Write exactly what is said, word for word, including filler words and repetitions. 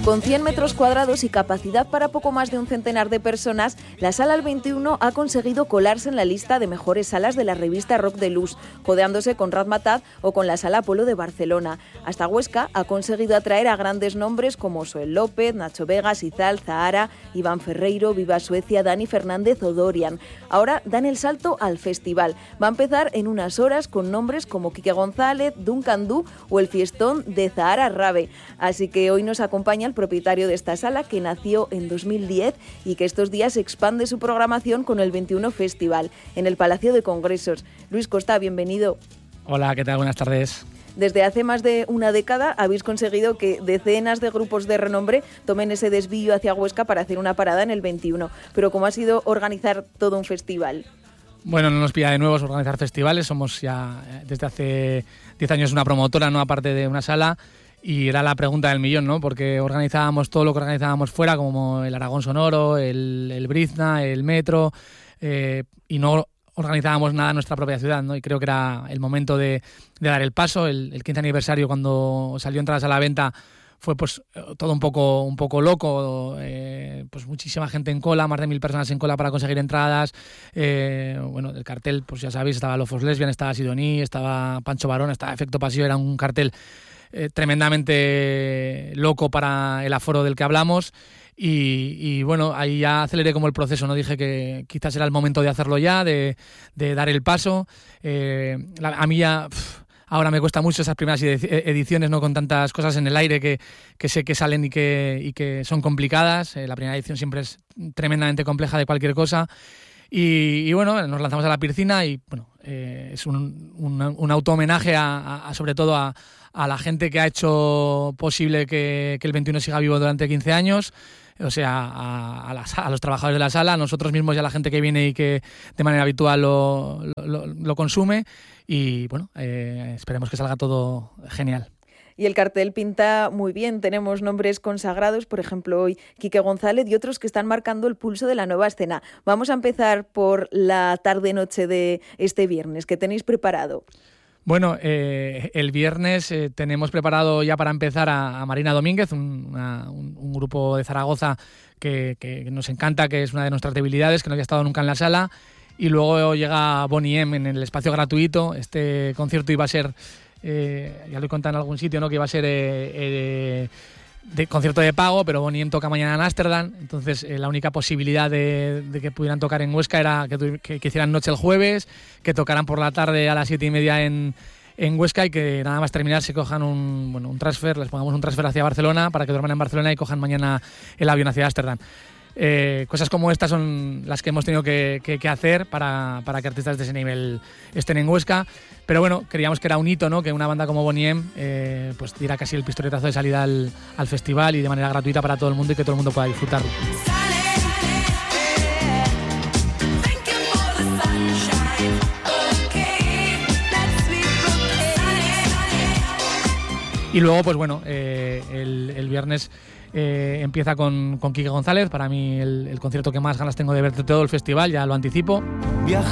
Con cien metros cuadrados y capacidad para poco más de un centenar de personas, la Sala El veintiuno ha conseguido colarse en la lista de mejores salas de la revista Rock de Luz, codeándose con Razmataz o con la Sala Apolo de Barcelona. Hasta Huesca ha conseguido atraer a grandes nombres como Soel López, Nacho Vegas, Izal, Zahara, Iván Ferreiro, Viva Suecia, Dani Fernández o Dorian. Ahora dan el salto al festival. Va a empezar en unas horas con nombres como Quique González, Duncan Du o el fiestón de Zahara Rabe. Así que hoy nos acompaña el propietario de esta sala, que nació en dos mil diez y que estos días expande su programación con el veintiuno Festival en el Palacio de Congresos. Luis Costa, bienvenido. Hola, ¿qué tal? Buenas tardes. Desde hace más de una década habéis conseguido que decenas de grupos de renombre tomen ese desvío hacia Huesca para hacer una parada en el veintiuno. Pero ¿cómo ha sido organizar todo un festival? Bueno, no nos pilla de nuevo organizar festivales. Somos ya desde hace diez años una promotora, no aparte de una sala. Y era la pregunta del millón, ¿no? Porque organizábamos todo lo que organizábamos fuera, como el Aragón Sonoro, el, el Brizna, el Metro, eh, y no organizábamos nada en nuestra propia ciudad, ¿no? Y creo que era el momento de, de dar el paso. El, el quince aniversario, cuando salió entradas a la venta, fue pues todo un poco un poco loco, eh, pues muchísima gente en cola, más de mil personas en cola para conseguir entradas. Eh, bueno, el cartel, pues ya sabéis, estaba Lofos Lesbian, estaba Sidoní, estaba Pancho Barón, estaba Efecto Pasillo, era un cartel Eh, tremendamente loco para el aforo del que hablamos y, y bueno, ahí ya aceleré como el proceso, ¿no? Dije que quizás era el momento de hacerlo ya, de, de dar el paso. Eh, la, a mí ya pff, ahora me cuesta mucho esas primeras ediciones, ¿no? Con tantas cosas en el aire que, que sé que salen y que, y que son complicadas. Eh, la primera edición siempre es tremendamente compleja de cualquier cosa. Y, y bueno, nos lanzamos a la piscina y bueno, eh, es un, un, un auto-homenaje a, a, a sobre todo a, a la gente que ha hecho posible que, que el veintiuno siga vivo durante quince años, o sea, a, a, las, a los trabajadores de la sala, a nosotros mismos y a la gente que viene y que de manera habitual lo, lo, lo consume y bueno, eh, esperemos que salga todo genial. Y el cartel pinta muy bien, tenemos nombres consagrados, por ejemplo hoy Quique González y otros que están marcando el pulso de la nueva escena. Vamos a empezar por la tarde-noche de este viernes, ¿qué tenéis preparado? Bueno, eh, el viernes eh, tenemos preparado ya para empezar a, a Marina Domínguez, un, una, un, un grupo de Zaragoza que, que nos encanta, que es una de nuestras debilidades, que no había estado nunca en la sala. Y luego llega Bonnie M en el espacio gratuito. Este concierto iba a ser... Eh, ya lo he contado en algún sitio, ¿no? Que iba a ser eh, eh, de concierto de pago, pero Bonnie M toca mañana en Ámsterdam, entonces eh, la única posibilidad de, de que pudieran tocar en Huesca era que, que, que hicieran noche el jueves, que tocaran por la tarde a las siete y media en, en Huesca y que nada más terminar se cojan un, bueno, un transfer, les pongamos un transfer hacia Barcelona para que duerman en Barcelona y cojan mañana el avión hacia Ámsterdam. Eh, cosas como estas son las que hemos tenido que, que, que hacer para, para que artistas de ese nivel estén en Huesca, pero bueno, creíamos que era un hito, ¿no? Que una banda como Bonnie M eh, pues diera casi el pistoletazo de salida al, al festival y de manera gratuita para todo el mundo y que todo el mundo pueda disfrutarlo. Y luego, pues bueno, eh, el, el viernes eh, empieza con, con Quique González, para mí el, el concierto que más ganas tengo de ver de todo el festival, ya lo anticipo. Viajar